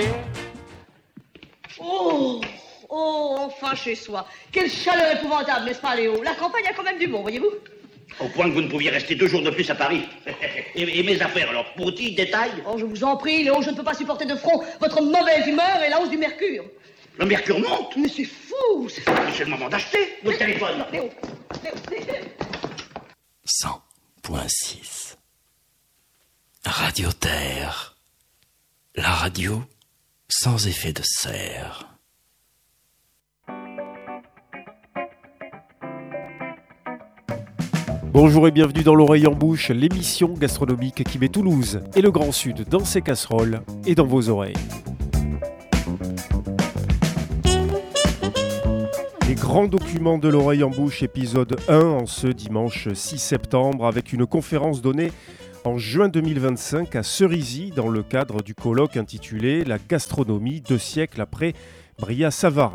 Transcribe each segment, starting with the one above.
Oh, enfin chez soi. Quelle chaleur épouvantable, n'est-ce pas, Léo? La campagne a quand même du bon, voyez-vous? Au point que vous ne pouviez rester 2 jours de plus à Paris. Et mes affaires, alors, petits détails? Oh, je vous en prie, Léo, je ne peux pas supporter de front votre mauvaise humeur et la hausse du mercure. Le mercure monte? Mais c'est fou, c'est fou. C'est le moment d'acheter votre téléphone. Non, Léo. 100.6 Radio Terre. La radio sans effet de serre. Bonjour et bienvenue dans l'Oreille en Bouche, l'émission gastronomique qui met Toulouse et le Grand Sud dans ses casseroles et dans vos oreilles. Les grands documents de l'Oreille en Bouche, épisode 1, en ce dimanche 6 septembre, avec une conférence donnée en juin 2025 à Cerisy, dans le cadre du colloque intitulé « La gastronomie, 2 siècles après Brillat-Savarin ».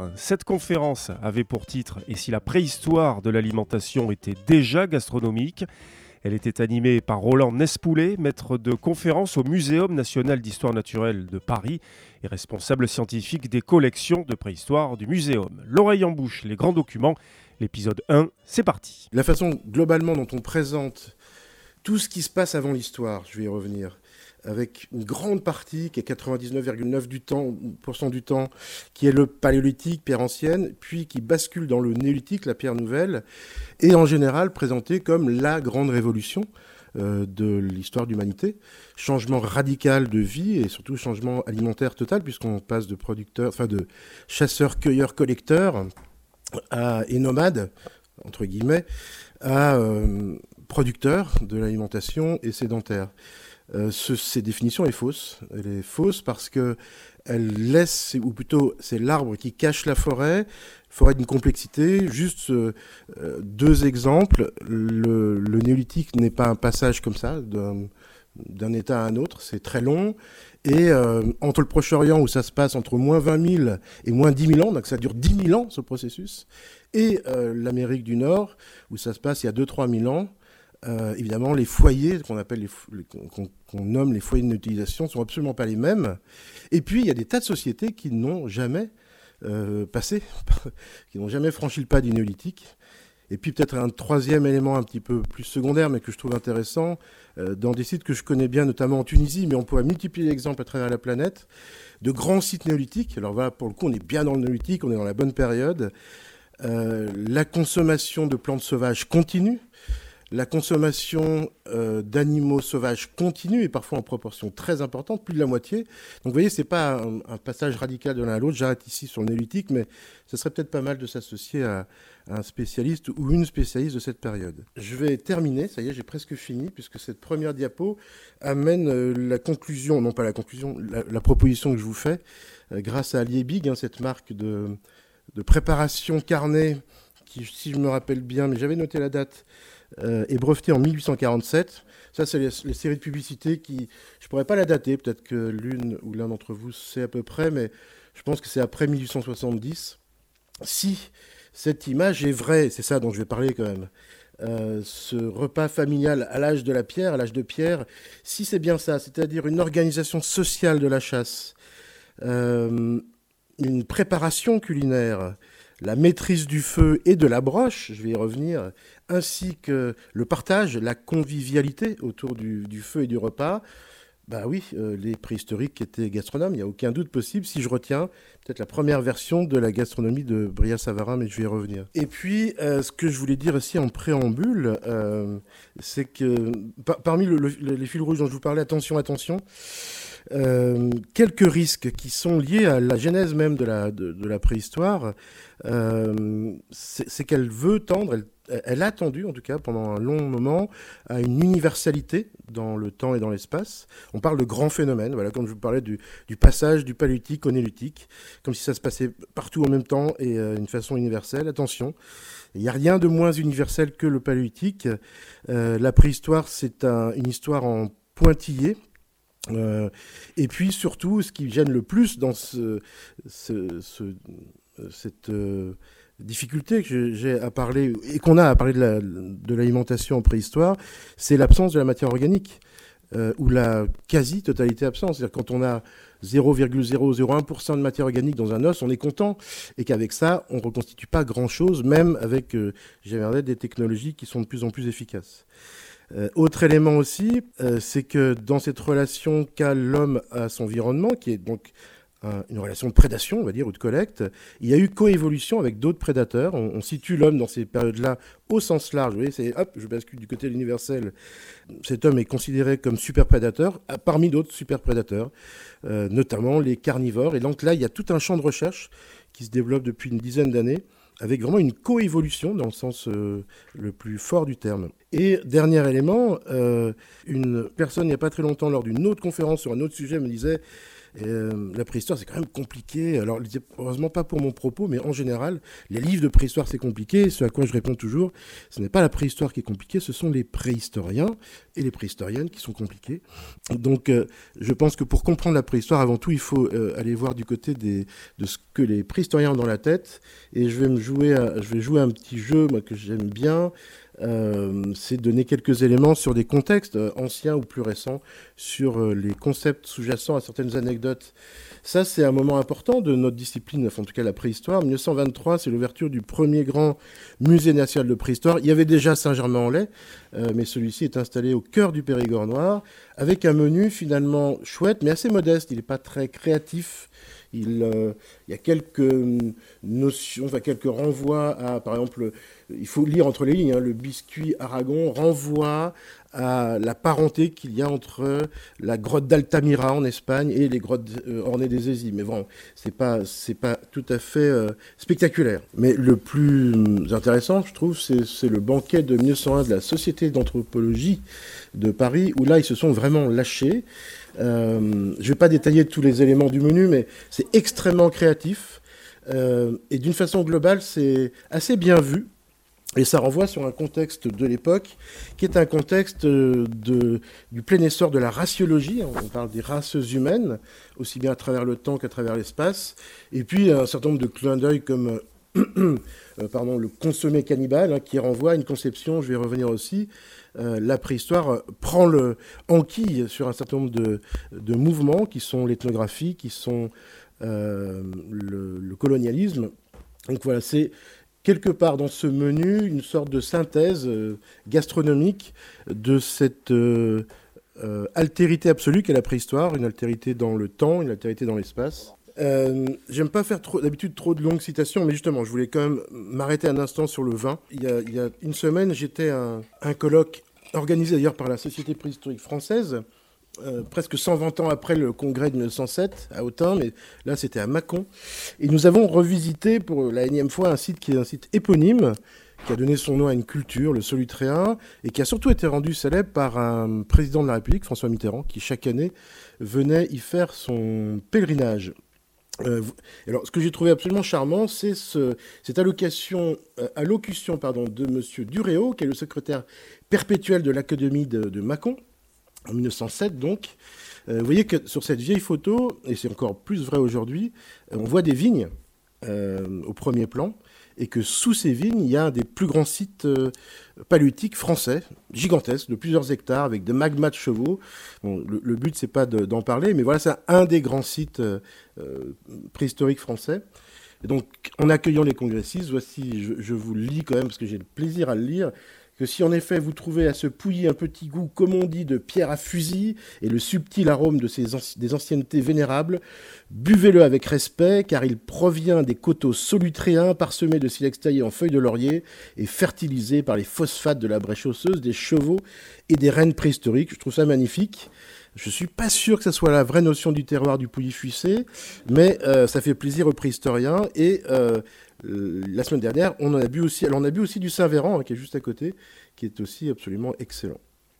Cette conférence avait pour titre « Et si la préhistoire de l'alimentation était déjà gastronomique ?» Elle était animée par Roland Nespoulet, maître de conférence au Muséum national d'histoire naturelle de Paris et responsable scientifique des collections de préhistoire du Muséum. L'Oreille en Bouche, les grands documents, l'épisode 1, c'est parti. La façon globalement dont on présente tout ce qui se passe avant l'histoire, je vais y revenir, avec une grande partie qui est 99,9% du temps, qui est le paléolithique, pierre ancienne, puis qui bascule dans le néolithique, la pierre nouvelle, et en général présentée comme la grande révolution de l'histoire de l'humanité. Changement radical de vie et surtout changement alimentaire total, puisqu'on passe de de chasseurs, cueilleurs, collecteurs et nomades, entre guillemets, à producteurs de l'alimentation et sédentaires. Cette définition est fausse. Elle est fausse parce que elle laisse, ou plutôt c'est l'arbre qui cache la forêt d'une complexité. Juste 2 exemples. Le néolithique n'est pas un passage comme ça d'un état à un autre, c'est très long. Et entre le Proche-Orient, où ça se passe entre moins 20 000 et moins 10 000 ans, donc ça dure 10 000 ans ce processus, et l'Amérique du Nord, où ça se passe il y a 2-3 000 ans, évidemment, les foyers qu'on nomme les foyers de néoutilisation sont absolument pas les mêmes. Et puis, il y a des tas de sociétés qui n'ont jamais qui n'ont jamais franchi le pas du néolithique. Et puis, peut-être un 3e élément un petit peu plus secondaire, mais que je trouve intéressant, dans des sites que je connais bien, notamment en Tunisie, mais on pourrait multiplier l'exemple à travers la planète, de grands sites néolithiques. Alors voilà, pour le coup, on est bien dans le néolithique, on est dans la bonne période. La consommation de plantes sauvages continue. La consommation d'animaux sauvages continue et parfois en proportion très importante, plus de la moitié. Donc vous voyez, c'est pas un passage radical de l'un à l'autre. J'arrête ici sur le néolithique, mais ce serait peut-être pas mal de s'associer à un spécialiste ou une spécialiste de cette période. Je vais terminer, ça y est, j'ai presque fini, puisque cette première diapo amène la conclusion, non pas la conclusion, la proposition que je vous fais, grâce à Liebig, cette marque de préparation carnet, qui, si je me rappelle bien, mais j'avais noté la date, est breveté en 1847. Ça, c'est les séries de publicités qui... Je ne pourrais pas la dater, peut-être que l'une ou l'un d'entre vous sait à peu près, mais je pense que c'est après 1870. Si cette image est vraie, c'est ça dont je vais parler quand même, ce repas familial à l'âge de pierre, si c'est bien ça, c'est-à-dire une organisation sociale de la chasse, une préparation culinaire, la maîtrise du feu et de la broche, je vais y revenir, ainsi que le partage, la convivialité autour du feu et du repas, bah oui, les préhistoriques étaient gastronomes, il n'y a aucun doute possible, si je retiens peut-être la première version de la gastronomie de Brillat-Savarin, mais je vais y revenir. Et puis, ce que je voulais dire aussi en préambule, c'est que parmi les fils rouges dont je vous parlais, attention, quelques risques qui sont liés à la genèse même de la préhistoire, c'est qu'elle veut tendre, elle a tendu en tout cas pendant un long moment à une universalité dans le temps et dans l'espace. On parle de grands phénomènes, voilà, comme je vous parlais du passage du paléolithique au néolithique, comme si ça se passait partout en même temps et d'une façon universelle. Attention, il n'y a rien de moins universel que le paléolithique. La préhistoire, c'est une histoire en pointillé. Et puis surtout, ce qui gêne le plus dans cette difficulté que j'ai à parler et qu'on a à parler de l'alimentation en préhistoire, c'est l'absence de la matière organique ou la quasi-totalité absence. C'est-à-dire quand on a 0,001% de matière organique dans un os, on est content, et qu'avec ça, on ne reconstitue pas grand-chose, même avec, des technologies qui sont de plus en plus efficaces. Autre élément aussi, c'est que dans cette relation qu'a l'homme à son environnement, qui est donc une relation de prédation, on va dire, ou de collecte, il y a eu coévolution avec d'autres prédateurs. On situe l'homme dans ces périodes-là au sens large. Vous voyez, c'est hop, je bascule du côté de l'universel. Cet homme est considéré comme super prédateur, parmi d'autres super prédateurs, notamment les carnivores. Et donc là, il y a tout un champ de recherche qui se développe depuis une dizaine d'années, avec vraiment une coévolution dans le sens le plus fort du terme. Et dernier élément, une personne il n'y a pas très longtemps, lors d'une autre conférence sur un autre sujet, me disait la préhistoire, c'est quand même compliqué. Alors, heureusement pas pour mon propos, mais en général, les livres de préhistoire, c'est compliqué. Ce à quoi je réponds toujours, ce n'est pas la préhistoire qui est compliquée, ce sont les préhistoriens et les préhistoriennes qui sont compliqués. Donc, je pense que pour comprendre la préhistoire, avant tout, il faut aller voir du côté de ce que les préhistoriens ont dans la tête. Et je vais jouer un petit jeu, moi, que j'aime bien. C'est donner quelques éléments sur des contextes anciens ou plus récents, sur les concepts sous-jacents à certaines anecdotes. Ça, c'est un moment important de notre discipline, enfin, en tout cas la préhistoire. 1923, c'est l'ouverture du premier grand musée national de préhistoire. Il y avait déjà Saint-Germain-en-Laye, mais celui-ci est installé au cœur du Périgord noir, avec un menu finalement chouette, mais assez modeste. Il n'est pas très créatif. Il y a quelques notions, enfin quelques renvois à, par exemple, il faut lire entre les lignes, le biscuit Aragon renvoie à la parenté qu'il y a entre la grotte d'Altamira en Espagne et les grottes ornées des Hésies. Mais bon, c'est pas tout à fait spectaculaire. Mais le plus intéressant, je trouve, c'est le banquet de 1901 de la Société d'anthropologie de Paris, où là, ils se sont vraiment lâchés. Je ne vais pas détailler tous les éléments du menu, mais c'est extrêmement créatif. Et d'une façon globale, c'est assez bien vu. Et ça renvoie sur un contexte de l'époque, qui est un contexte du plein essor de la raciologie. On parle des races humaines, aussi bien à travers le temps qu'à travers l'espace. Et puis un certain nombre de clins d'œil comme le consommé cannibale, qui renvoie à une conception, je vais y revenir aussi. La préhistoire prend le enquille sur un certain nombre de mouvements qui sont l'ethnographie, qui sont le colonialisme. Donc voilà, c'est quelque part dans ce menu une sorte de synthèse gastronomique de cette altérité absolue qu'est la préhistoire, une altérité dans le temps, une altérité dans l'espace. J'aime pas faire d'habitude trop de longues citations, mais justement, je voulais quand même m'arrêter un instant sur le vin. Il y a une semaine, j'étais à un colloque organisé d'ailleurs par la Société préhistorique française, presque 120 ans après le congrès de 1907 à Autun, mais là c'était à Mâcon. Et nous avons revisité pour la énième fois un site qui est un site éponyme, qui a donné son nom à une culture, le Solutréen, et qui a surtout été rendu célèbre par un président de la République, François Mitterrand, qui chaque année venait y faire son pèlerinage. Alors, ce que j'ai trouvé absolument charmant, c'est cette allocution de M. Duréau, qui est le secrétaire perpétuel de l'Académie de Mâcon, en 1907 donc. Vous voyez que sur cette vieille photo, et c'est encore plus vrai aujourd'hui, on voit des vignes au premier plan, et que sous ces vignes, il y a un des plus grands sites paléolithiques français, gigantesques, de plusieurs hectares, avec des magmas de chevaux. Bon, le but, c'est pas d'en parler, mais voilà, c'est un des grands sites préhistoriques français. Et donc, en accueillant les congressistes, voici, je vous le lis quand même, parce que j'ai le plaisir à le lire, que si en effet vous trouvez à ce pouilly un petit goût, comme on dit, de pierre à fusil, et le subtil arôme des anciennetés vénérables, buvez-le avec respect, car il provient des coteaux solutréens parsemés de silex taillé en feuilles de laurier et fertilisés par les phosphates de la brèche osseuse des chevaux et des rennes préhistoriques. Je trouve ça magnifique. Je ne suis pas sûr que ce soit la vraie notion du terroir du Pouilly-Fuissé, mais ça fait plaisir aux préhistoriens. Et la semaine dernière, on a bu aussi du Saint-Véran, qui est juste à côté, qui est aussi absolument excellent.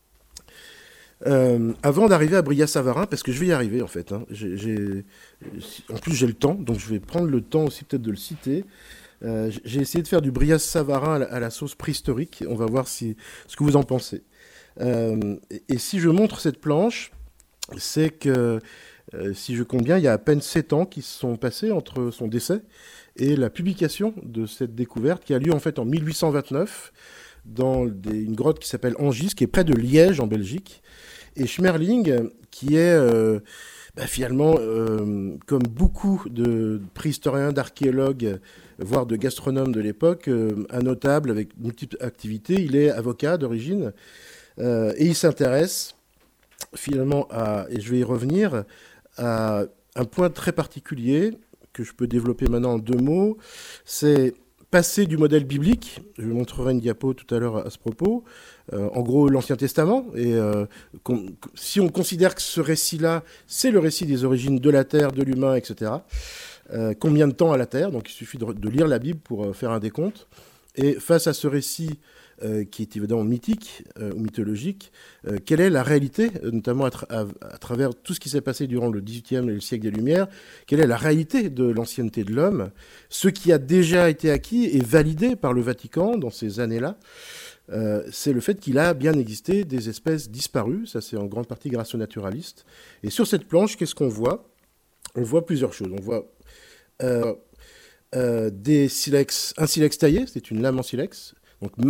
Avant d'arriver à Brillat-Savarin, parce que je vais y arriver en fait, en plus j'ai le temps, donc je vais prendre le temps aussi peut-être de le citer. J'ai essayé de faire du Brillat-Savarin à la sauce préhistorique. On va voir ce que vous en pensez. Et si je montre cette planche, c'est que, si je compte bien, il y a à peine 7 ans qui se sont passés entre son décès et la publication de cette découverte qui a lieu en fait en 1829 dans une grotte qui s'appelle Angis, qui est près de Liège en Belgique. Et Schmerling, qui est finalement, comme beaucoup de préhistoriens, d'archéologues, voire de gastronomes de l'époque, un notable avec multiples activités. Il est avocat d'origine et il s'intéresse finalement et je vais y revenir, à un point très particulier que je peux développer maintenant en 2 mots. C'est passer du modèle biblique, je vous montrerai une diapo tout à l'heure à ce propos, en gros l'Ancien Testament, et si on considère que ce récit-là, c'est le récit des origines de la Terre, de l'humain, etc., combien de temps à la Terre, donc il suffit de lire la Bible pour faire un décompte, et face à ce récit qui est évidemment mythique ou mythologique, quelle est la réalité, notamment à travers tout ce qui s'est passé durant le XVIIIe et le siècle des Lumières, quelle est la réalité de l'ancienneté de l'homme, ce qui a déjà été acquis et validé par le Vatican dans ces années-là, c'est le fait qu'il a bien existé des espèces disparues, ça c'est en grande partie grâce aux naturalistes. Et sur cette planche, qu'est-ce qu'on voit ? On voit plusieurs choses. On voit un silex taillé, c'est une lame en silex, donc